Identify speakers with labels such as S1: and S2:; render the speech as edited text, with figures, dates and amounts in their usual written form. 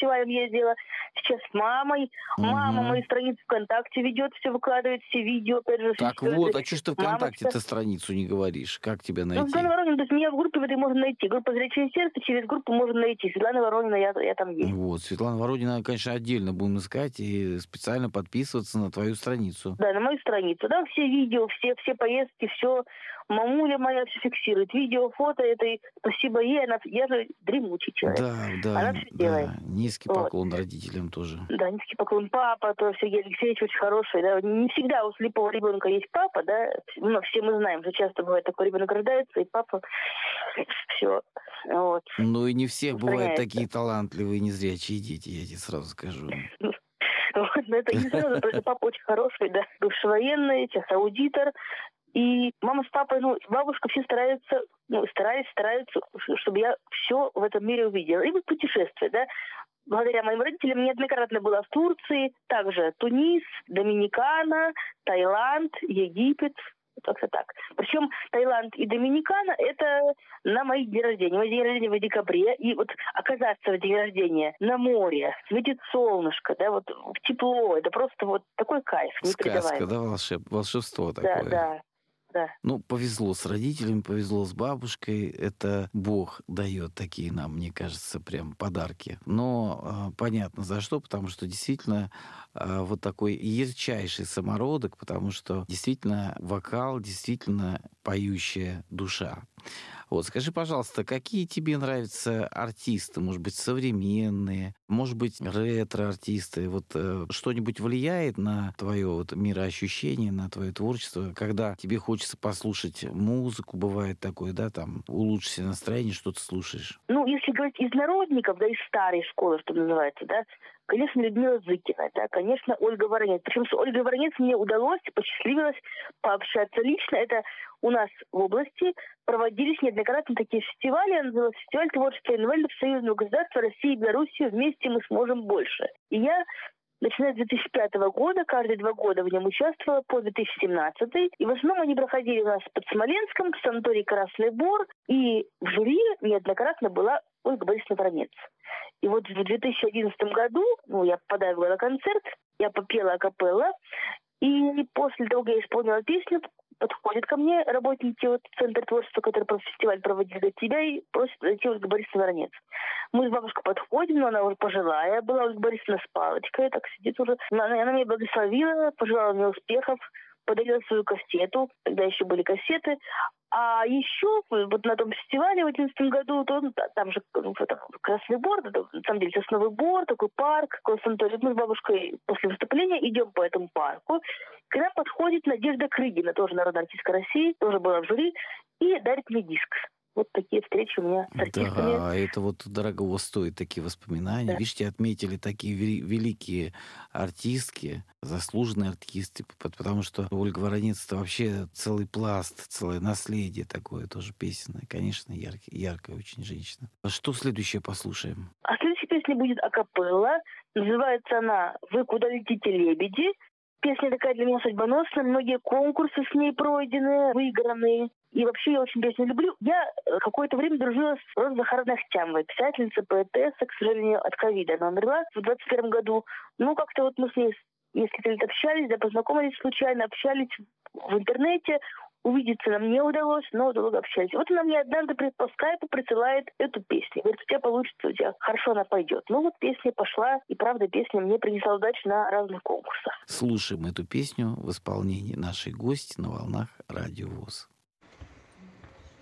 S1: фестивалям ездила. Сейчас с мамой. Мама
S2: Мгм.
S1: мои страницы ВКонтакте ведет, все выкладывает, все видео, опять же,
S2: Так
S1: всё
S2: вот,
S1: это.
S2: а чё ж ты
S1: Мама сейчас...
S2: ВКонтакте-то страницу не говоришь? Как тебя
S1: Ну, Светлана
S2: найти?
S1: Воронина, то есть меня в группе в этой можно найти. Группа «Зрячее сердце», через группу можно найти. Светлана Воронина, я там есть.
S2: Вот, Светлана Воронина, конечно, отдельно будем искать и специально подписываться на твою страницу.
S1: Да, на мою страницу. Там все видео, все поездки, все. Мамуля моя все фиксирует. Видео, фото этой. Спасибо ей. Я же дремучий человек.
S2: Да, да,
S1: Она все делает.
S2: низкий
S1: Вот.
S2: поклон родителям тоже.
S1: Да, низкий поклон. Папа, то Сергей Алексеевич очень хороший. Да. Не всегда у слепого ребенка есть папа, да. Ну, все мы знаем, что часто бывает такой ребенок рождается, и папа все. Вот.
S2: Ну и не всех бывают
S1: Устраняется.
S2: такие талантливые незрячие дети, я тебе сразу скажу.
S1: Вот, но это не сразу, потому что папа очень хороший, да. Бывший военный, сейчас аудитор. И мама с папой, бабушка все стараются, стараются, чтобы я все в этом мире увидела. И вот путешествия, да. Благодаря моим родителям неоднократно была в Турции, также Тунис, Доминикана, Таиланд, Египет. Как-то так. Причем Таиланд и Доминикана – это на мои дни рождения. Мой день рождения в декабре. И вот оказаться в день рождения на море, светит солнышко, да, вот в тепло. Это просто вот такой кайф
S2: Сказка,
S1: непередаваемый.
S2: да, волшебство
S1: Да,
S2: такое.
S1: да, да.
S2: Ну, повезло с родителями, повезло с бабушкой. Это Бог дает такие нам, мне кажется, прям подарки. Но понятно за что, потому что действительно вот такой ярчайший самородок, потому что действительно вокал, действительно поющая душа. Вот, скажи, пожалуйста, какие тебе нравятся артисты? Может быть, современные, может быть, ретро-артисты? Вот что-нибудь влияет на твое вот мироощущение, на твое творчество, когда тебе хочется послушать музыку, бывает такое, да, там, улучшить себе настроение, что ты слушаешь?
S1: Ну, если говорить из народников, да, из старой школы, что называется, да, конечно, Людмила Зыкина, да, конечно, Ольга Воронец. Причем с Ольгой Воронец мне удалось, посчастливилось пообщаться лично. Это у нас в области проводились неоднократно такие фестивали. Назывался фестиваль творчества инвалидов Союзного государства России и Беларуси «Вместе мы сможем больше». И я, начиная с 2005 года, каждые 2 года в нем участвовала по 2017. И в основном они проходили у нас под Смоленском, в санатории «Красный Бор». И в жюри неоднократно была Ольга Борисовна Воронец. И вот в 2011 году, я попадаю в концерт, я попела акапелла, и после того, как я исполнила песню, подходят ко мне работники Центра творчества, который фестиваль проводит для тебя, и просят зайти Ольга Борисовна Воронец. Мы с бабушкой подходим, но она уже пожилая была, Ольга Борисовна с палочкой, так сидит уже. Она меня благословила, пожелала мне успехов, подарила свою кассету, тогда еще были кассеты. А еще вот на том фестивале в 2011 году, там же Красный Бор, на самом деле Сосновый Бор, такой парк, санаторий. Мы с бабушкой после выступления идем по этому парку. К нам подходит Надежда Крыгина, тоже народная артистка России, тоже была в жюри, и дарит мне диск. Вот такие встречи у меня с артистами.
S2: Да, это вот дорого стоит, такие воспоминания.
S1: Да.
S2: Видишь, тебя отметили такие великие артистки, заслуженные артисты, потому что Ольга Воронец — это вообще целый пласт, целое наследие такое тоже песенное. Конечно, яркая очень женщина. А что следующее послушаем?
S1: А следующая песня будет акапелла. Называется она «Вы куда летите, лебеди». Песня такая для меня судьбоносная. Многие конкурсы с ней пройдены, выигранные. И вообще я очень песню люблю. Я какое-то время дружила с Розой Захаровной Ахтямовой, писательницей, поэтесса, к сожалению, от ковида. Она умерла в 2021 году. Как-то вот мы с ней несколько лет общались, да, познакомились случайно, общались в интернете. Увидеться нам не удалось, но долго общались. Вот она мне однажды по скайпу присылает эту песню. Говорит, у тебя получится, у тебя хорошо она пойдет. Песня пошла, и правда, песня мне принесла удачу на разных конкурсах.
S2: Слушаем эту песню в исполнении нашей гости на волнах Радио ВОС.